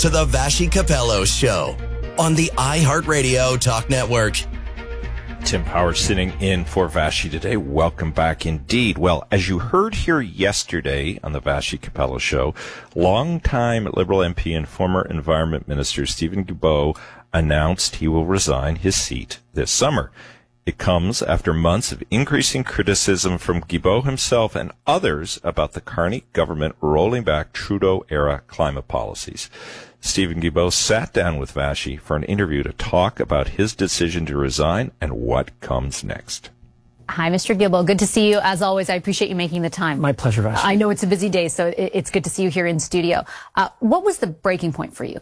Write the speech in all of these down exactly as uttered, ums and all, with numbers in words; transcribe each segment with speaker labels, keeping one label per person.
Speaker 1: to the Vassy Capello Show on the iHeartRadio Talk Network.
Speaker 2: Tim Power sitting in for Vassy today. Welcome back indeed. Well, as you heard here yesterday on the Vassy Capello Show, longtime Liberal M P and former Environment Minister Steven Guilbeault announced he will resign his seat this summer. It comes after months of increasing criticism from Guilbeault himself and others about the Carney government rolling back Trudeau-era climate policies. Steven Guilbeault sat down with Vassy for an interview to talk about his decision to resign and what comes next.
Speaker 3: Hi, Mister Guilbeault. Good to see you. As always, I appreciate you making the time.
Speaker 4: My pleasure, Vassy.
Speaker 3: I know it's a busy day, so it's good to see you here in studio. Uh, what was the breaking point for you?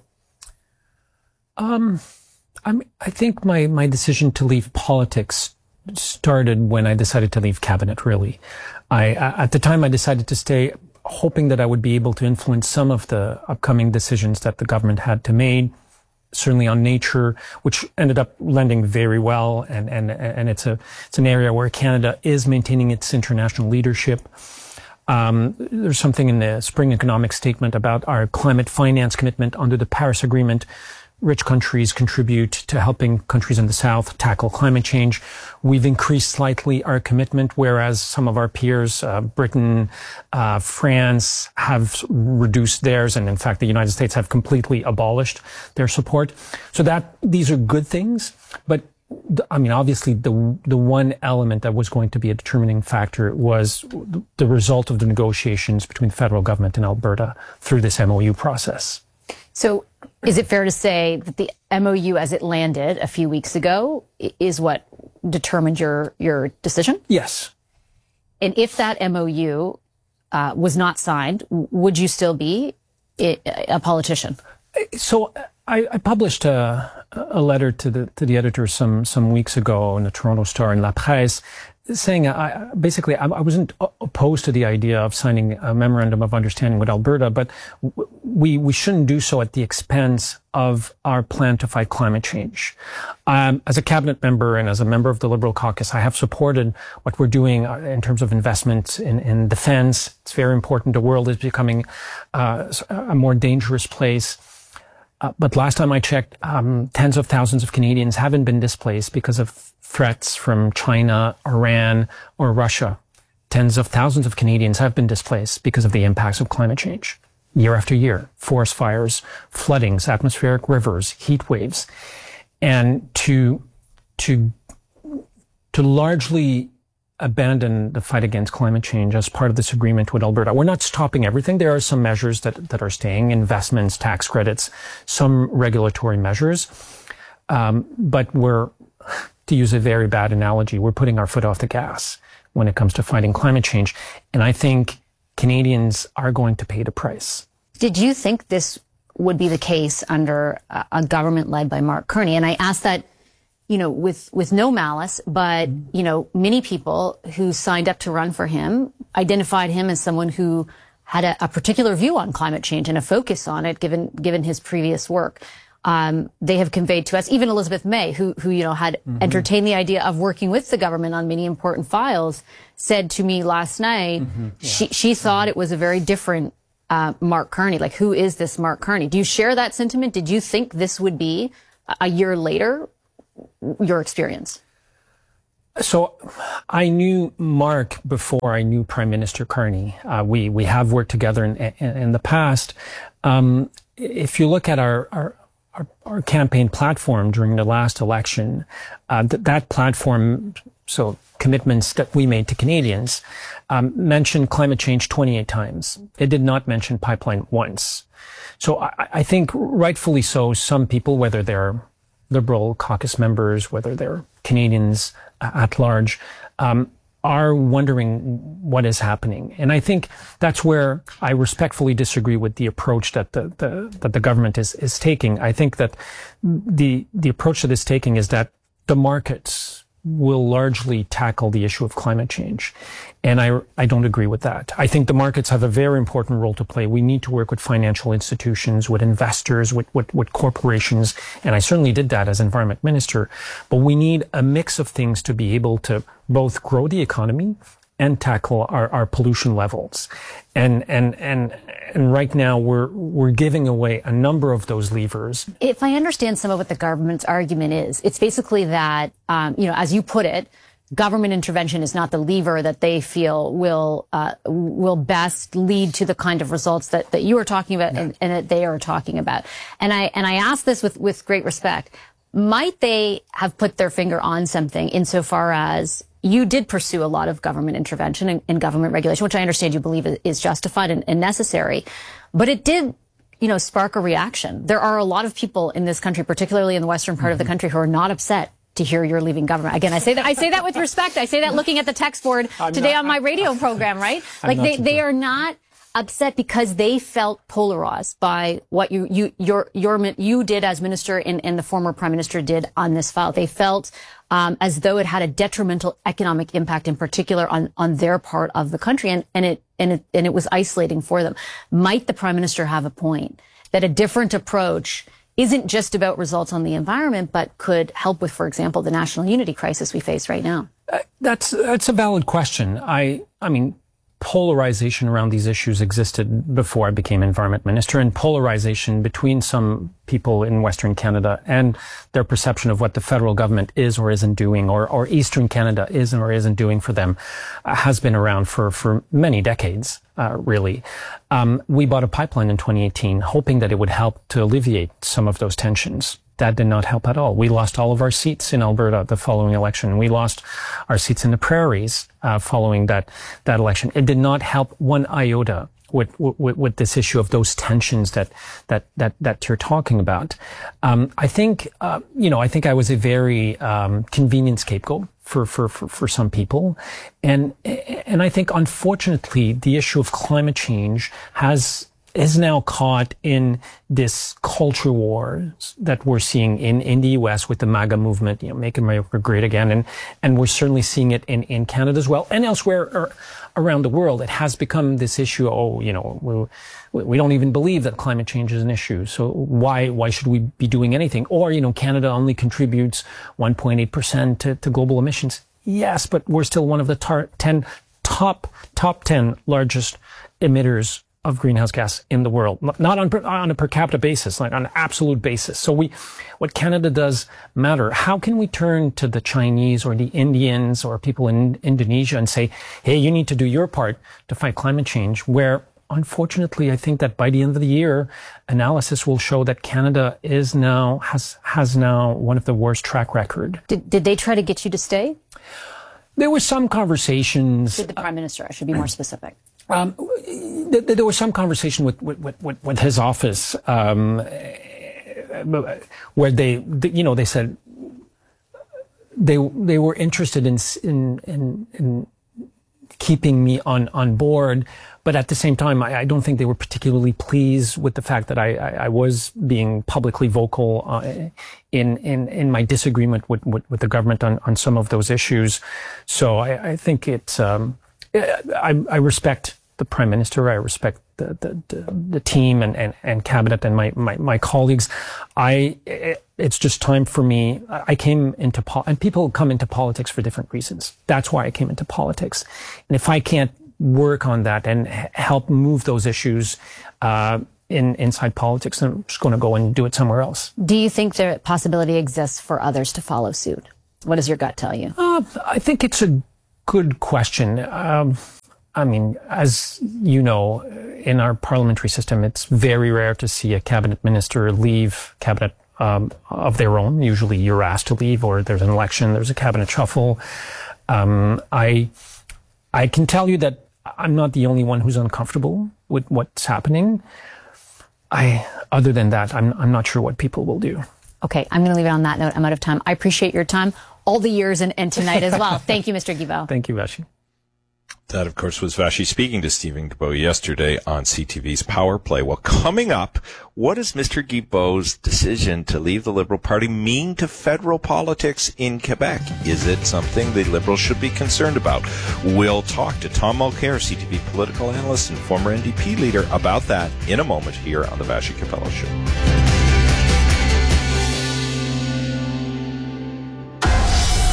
Speaker 4: Um, I'm, I think my, my decision to leave politics started when I decided to leave cabinet, really. I, at the time I decided to stay, hoping that I would be able to influence some of the upcoming decisions that the government had to make, certainly on nature, which ended up landing very well. And, and, and it's a, it's an area where Canada is maintaining its international leadership. Um, there's something in the spring economic statement about our climate finance commitment under the Paris Agreement. Rich countries contribute to helping countries in the South tackle climate change. We've increased slightly our commitment, whereas some of our peers, uh, Britain, uh, France, have reduced theirs, and in fact, the United States have completely abolished their support. So that these are good things, but I mean, obviously, the the one element that was going to be a determining factor was the result of the negotiations between the federal government and Alberta through this M O U process.
Speaker 3: So is it fair to say that the M O U as it landed a few weeks ago is what determined your, your decision?
Speaker 4: Yes.
Speaker 3: And if that M O U uh, was not signed, would you still be a politician?
Speaker 4: So I, I published a, a letter to the to the editor some some weeks ago in the Toronto Star and La Presse, saying I, basically I, I wasn't opposed to the idea of signing a memorandum of understanding with Alberta, but we we shouldn't do so at the expense of our plan to fight climate change. Um, as a cabinet member and as a member of the Liberal caucus, I have supported what we're doing in terms of investments in, in defense. It's very important. The world is becoming uh, a more dangerous place. Uh, but last time I checked, um, tens of thousands of Canadians haven't been displaced because of threats from China, Iran, or Russia. Tens of thousands of Canadians have been displaced because of the impacts of climate change. Year after year, forest fires, floodings, atmospheric rivers, heat waves. And to, to, to largely abandon the fight against climate change as part of this agreement with Alberta. We're not stopping everything. There are some measures that, that are staying, investments, tax credits, some regulatory measures. Um, but we're, to use a very bad analogy, we're putting our foot off the gas when it comes to fighting climate change. And I think Canadians are going to pay the price.
Speaker 3: Did you think this would be the case under a, a government led by Mark Carney? And I asked that, you know, with, with no malice, but, you know, many people who signed up to run for him identified him as someone who had a, a particular view on climate change and a focus on it, given, given his previous work. Um, they have conveyed to us, even Elizabeth May, who, who, you know, had mm-hmm. entertained the idea of working with the government on many important files, said to me last night, mm-hmm. yeah. she, she thought mm-hmm. it was a very different, uh, Mark Carney. Like, who is this Mark Carney? Do you share that sentiment? Did you think this would be a year later? Your experience?
Speaker 4: So I knew Mark before I knew Prime Minister Carney. Uh, we, we have worked together in, in, in the past. Um, if you look at our, our, our, our campaign platform during the last election, uh, th- that platform, so commitments that we made to Canadians, um, mentioned climate change twenty-eight times. It did not mention pipeline once. So I, I think rightfully so, some people, whether they're Liberal caucus members, whether they're Canadians at large, um, are wondering what is happening. And I think that's where I respectfully disagree with the approach that the, the that the government is, is taking. I think that the the approach that it's taking is that the markets will largely tackle the issue of climate change. And I, I don't agree with that. I think the markets have a very important role to play. We need to work with financial institutions, with investors, with, with, with corporations. And I certainly did that as environment minister. But we need a mix of things to be able to both grow the economy and tackle our, our pollution levels. And, and, and, and right now we're we're giving away a number of those levers.
Speaker 3: If I understand some of what the government's argument is, it's basically that, um, you know, as you put it, government intervention is not the lever that they feel will uh, will best lead to the kind of results that, that you are talking about and, and that they are talking about. And I and I ask this with, with great respect. Might they have put their finger on something insofar as you did pursue a lot of government intervention and, and government regulation, which I understand you believe is justified and, and necessary, but it did, you know, spark a reaction. There are a lot of people in this country, particularly in the western part mm-hmm. of the country, who are not upset to hear you're leaving government. Again, I say that I say that with respect. I say that looking at the text board I'm today not, on my radio program, right? I'm like they, they are not upset because they felt polarized by what you you your your you did as minister and, and the former prime minister did on this file. They felt um, as though it had a detrimental economic impact, in particular on on their part of the country, and and it and it and it was isolating for them. Might the prime minister have a point that a different approach isn't just about results on the environment, but could help with, for example, the national unity crisis we face right now?
Speaker 4: Uh, that's that's a valid question. I I mean, polarization around these issues existed before I became environment minister, and polarization between some people in Western Canada and their perception of what the federal government is or isn't doing, or, or Eastern Canada is or isn't doing for them, uh, has been around for, for many decades, uh, really. Um, we bought a pipeline in twenty eighteen, hoping that it would help to alleviate some of those tensions. That did not help at all. We lost all of our seats in Alberta the following election. We lost our seats in the prairies uh, following that that election. It did not help one iota with with, with this issue of those tensions that that that that you're talking about. Um, I think uh, you know I think I was a very um, convenient scapegoat for for for for some people, and and I think unfortunately the issue of climate change has. is now caught in this culture wars that we're seeing in, in the U S with the MAGA movement, you know, Make America Great Again. And, and we're certainly seeing it in, in Canada as well and elsewhere around the world. It has become this issue. Oh, you know, we, we don't even believe that climate change is an issue. So why, why should we be doing anything? Or, you know, Canada only contributes one point eight percent to, to global emissions. Yes, but we're still one of the tar- ten top, top ten largest emitters of greenhouse gas in the world, not on, on a per capita basis, like on an absolute basis. So we, what Canada does matter. How can we turn to the Chinese or the Indians or people in Indonesia and say, hey, you need to do your part to fight climate change, where unfortunately, I think that by the end of the year, analysis will show that Canada is now, has, has now one of the worst track record.
Speaker 3: Did, did they try to get you to stay?
Speaker 4: There were some conversations.
Speaker 3: Did the Prime Minister? I should be more specific.
Speaker 4: Um, th- there was some conversation with, with, with, with his office, um, where they, you know, they said they, they were interested in, in, in, in keeping me on, on board. But at the same time, I, I don't think they were particularly pleased with the fact that I, I, I was being publicly vocal uh, in, in, in my disagreement with, with, with the government on, on some of those issues. So I, I think it's, um, I, I respect the Prime Minister. I respect the, the, the, the team and, and, and cabinet and my, my, my colleagues. I, it, it's just time for me. I came into, po- and people come into politics for different reasons. That's why I came into politics. And if I can't work on that and help move those issues, uh, in, inside politics, then I'm just going to go and do it somewhere else.
Speaker 3: Do you think the possibility exists for others to follow suit? What does your gut tell you?
Speaker 4: Uh, I think it's a good question. Um, I mean, as you know, in our parliamentary system, it's very rare to see a cabinet minister leave cabinet um, of their own. Usually you're asked to leave, or there's an election, there's a cabinet shuffle. Um, I, I can tell you that I'm not the only one who's uncomfortable with what's happening. I, other than that, I'm, I'm not sure what people will do.
Speaker 3: Okay, I'm going to leave it on that note. I'm out of time. I appreciate your time all the years and, and tonight as well. Thank you, Mister Guilbeault.
Speaker 4: Thank you, Vashi.
Speaker 2: That, of course, was Vashi speaking to Stephen Guilbeault yesterday on C T V's Power Play. Well, coming up, what does Mister Guilbeault's decision to leave the Liberal Party mean to federal politics in Quebec? Is it something the Liberals should be concerned about? We'll talk to Tom Mulcair, C T V political analyst and former N D P leader, about that in a moment here on the Vashi Capello Show.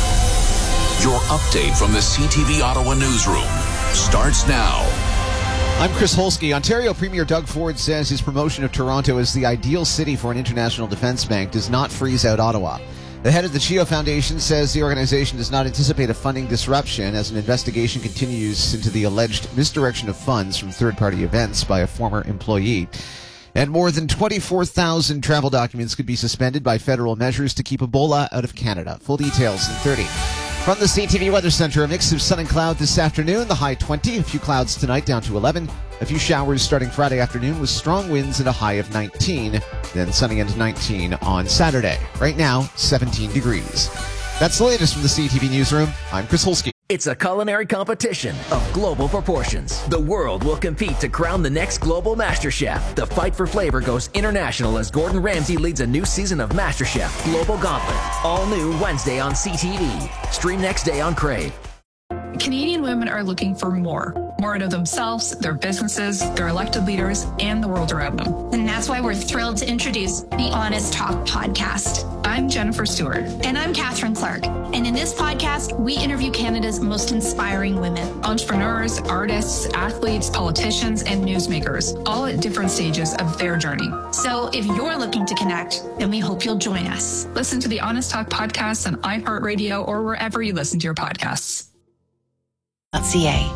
Speaker 5: Your update from the C T V Ottawa newsroom starts now. I'm Chris Holsky. Ontario Premier Doug Ford says his promotion of Toronto as the ideal city for an international defense bank does not freeze out Ottawa. The head of the CHEO Foundation says the organization does not anticipate a funding disruption as an investigation continues into the alleged misdirection of funds from third-party events by a former employee. And more than twenty-four thousand travel documents could be suspended by federal measures to keep Ebola out of Canada. Full details in thirty. From the C T V Weather Center, a mix of sun and cloud this afternoon. The high twenty. A few clouds tonight down to eleven. A few showers starting Friday afternoon with strong winds and a high of nineteen. Then sunny and nineteen on Saturday. Right now, seventeen degrees. That's the latest from the C T V Newsroom. I'm Chris Holsky.
Speaker 6: It's a culinary competition of global proportions. The world will compete to crown the next global master chef. The fight for flavor goes international as Gordon Ramsay leads a new season of MasterChef Global Gauntlet. All new Wednesday on C T V. Stream next day on Crave.
Speaker 7: Canadian women are looking for more. More out of themselves, their businesses, their elected leaders, and the world around them.
Speaker 8: And that's why we're thrilled to introduce the Honest Talk podcast.
Speaker 7: I'm Jennifer Stewart.
Speaker 8: And I'm Catherine Clark. And in this podcast, we interview Canada's most inspiring women.
Speaker 7: Entrepreneurs, artists, athletes, politicians, and newsmakers, all at different stages of their journey.
Speaker 8: So if you're looking to connect, then we hope you'll join us.
Speaker 7: Listen to the Honest Talk podcast on iHeartRadio or wherever you listen to your podcasts.
Speaker 9: .ca.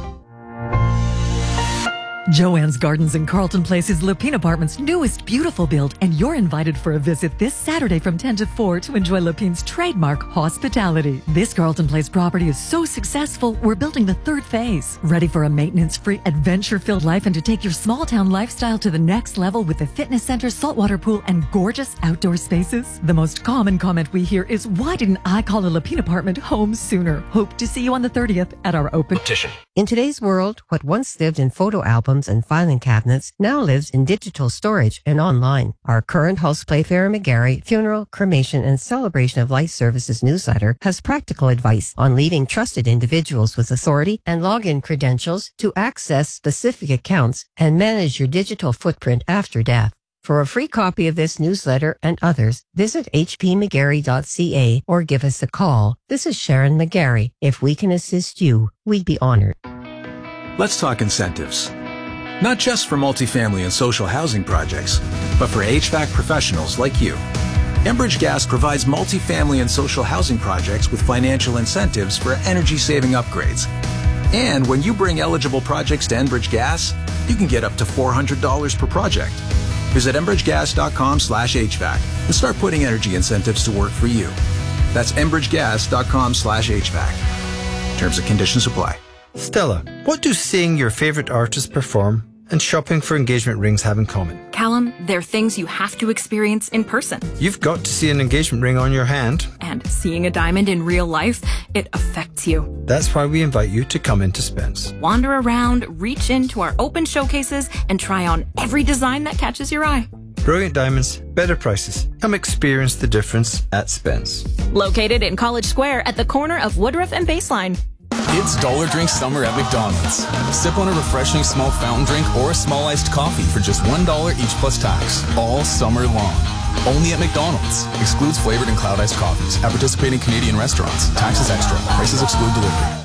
Speaker 9: Joanne's Gardens in Carlton Place is Lapine Apartments' newest beautiful build, and you're invited for a visit this Saturday from ten to four to enjoy Lapine's trademark hospitality. This Carlton Place property is so successful, we're building the third phase. Ready for a maintenance-free, adventure-filled life and to take your small-town lifestyle to the next level with a fitness center, saltwater pool, and gorgeous outdoor spaces? The most common comment we hear is, why didn't I call a Lapine apartment home sooner? Hope to see you on the thirtieth at our open petition.
Speaker 10: In today's world, what once lived in photo albums and filing cabinets now lives in digital storage and online. Our current host Playfair McGarry Funeral, Cremation, and Celebration of Life Services newsletter has practical advice on leaving trusted individuals with authority and login credentials to access specific accounts and manage your digital footprint after death. For a free copy of this newsletter and others, visit h p mcgarry dot c a or give us a call. This is Sharon McGarry. If we can assist you, we'd be honored.
Speaker 11: Let's talk incentives. Not just for multifamily and social housing projects, but for H V A C professionals like you. Enbridge Gas provides multifamily and social housing projects with financial incentives for energy-saving upgrades. And when you bring eligible projects to Enbridge Gas, you can get up to four hundred dollars per project. Visit enbridge gas dot com slash H V A C and start putting energy incentives to work for you. That's enbridge gas dot com slash H V A C. Terms and conditions apply.
Speaker 12: Stella, what do seeing your favorite artists perform and shopping for engagement rings have in common?
Speaker 13: Callum, they're things you have to experience in person.
Speaker 12: You've got to see an engagement ring on your hand.
Speaker 13: And seeing a diamond in real life, it affects you.
Speaker 12: That's why we invite you to come into Spence.
Speaker 13: Wander around, reach into our open showcases, and try on every design that catches your eye.
Speaker 12: Brilliant diamonds, better prices. Come experience the difference at Spence.
Speaker 13: Located in College Square at the corner of Woodruff and Baseline.
Speaker 14: It's Dollar Drink Summer at McDonald's. Sip on a refreshing small fountain drink or a small iced coffee for just one dollar each plus tax, all summer long. Only at McDonald's. Excludes flavored and cloud iced coffees at participating Canadian restaurants. Taxes extra. Prices exclude delivery.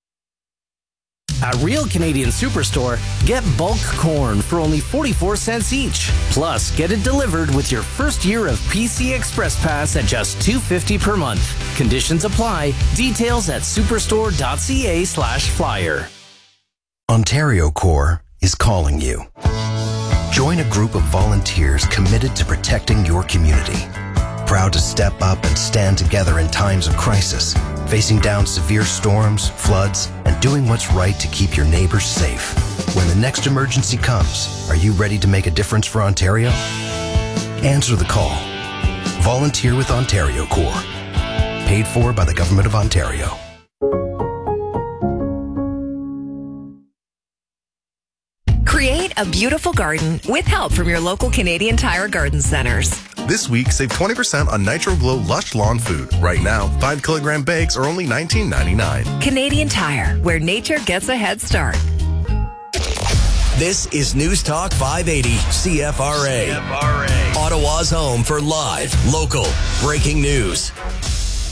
Speaker 15: At Real Canadian Superstore, get bulk corn for only forty-four cents each. Plus, get it delivered with your first year of P C Express Pass at just two dollars and fifty cents per month. Conditions apply. Details at superstore dot c a slash flyer.
Speaker 1: Ontario Corps is calling you. Join a group of volunteers committed to protecting your community. Proud to step up and stand together in times of crisis, facing down severe storms, floods, and doing what's right to keep your neighbors safe. When the next emergency comes, are you ready to make a difference for Ontario? Answer the call. Volunteer with Ontario Corps. Paid for by the Government of Ontario.
Speaker 16: Create a beautiful garden with help from your local Canadian Tire Garden Centers.
Speaker 17: This week, save twenty percent on Nitro Glow Lush Lawn Food. Right now, five kilogram bags are only nineteen ninety-nine.
Speaker 16: Canadian Tire, where nature gets a head start.
Speaker 1: This is News Talk five eighty C F R A. C F R A. Ottawa's home for live, local, breaking news.